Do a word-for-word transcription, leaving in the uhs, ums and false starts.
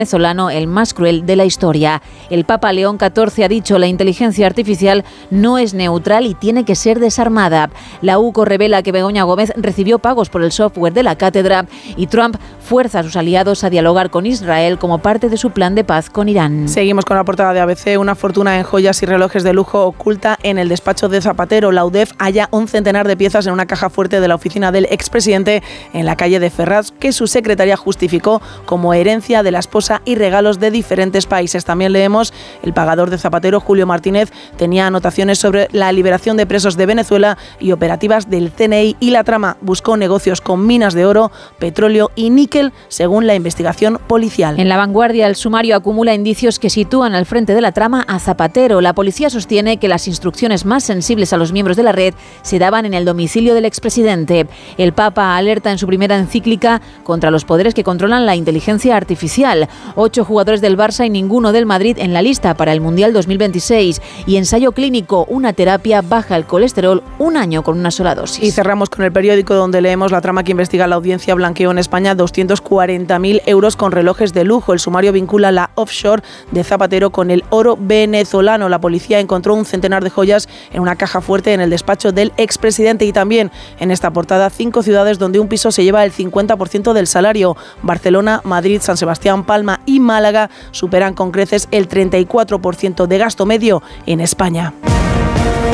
venezolano, el más cruel de la historia. El Papa León catorce ha dicho: la inteligencia artificial no es neutral y tiene que ser desarmada. La U C O revela que Begoña Gómez recibió pagos por el software de la cátedra y Trump fuerza a sus aliados a dialogar con Israel como parte de su plan de paz con Irán. Seguimos con la portada de A B C. Una fortuna en joyas y relojes de lujo oculta en el despacho de Zapatero. La U D E F halla un centenar de piezas en una caja fuerte de la oficina del expresidente en la calle de Ferraz, que su secretaria justificó como herencia de la esposa y regalos de diferentes países. También leemos: el pagador de Zapatero, Julio Martínez, tenía anotaciones sobre la liberación de presos de Venezuela y operativas del C N I, y la trama buscó negocios con minas de oro, petróleo y níquel, según la investigación policial. En La Vanguardia, el sumario acumula indicios que sitúan al frente de la trama a Zapatero. La policía sostiene que las instrucciones más sensibles a los miembros de la red se daban en el domicilio del expresidente. El Papa alerta en su primera encíclica contra los poderes que controlan la inteligencia artificial. Ocho jugadores del Barça y ninguno del Madrid en la lista para el Mundial dos mil veintiséis. Y ensayo clínico: una terapia baja el colesterol un año con una sola dosis. Y cerramos con El Periódico, donde leemos: la trama que investiga la audiencia blanqueó en España doscientos cuarenta mil euros con relojes de lujo. El sumario vincula la offshore de Zapatero con el oro venezolano. La policía encontró un centenar de joyas en una caja fuerte en el despacho del expresidente. Y también en esta portada, cinco ciudades donde un piso se lleva el cincuenta por ciento del salario. Barcelona, Madrid, San Sebastián, Palma y Málaga superan con creces el treinta y cuatro por ciento de gasto medio en España.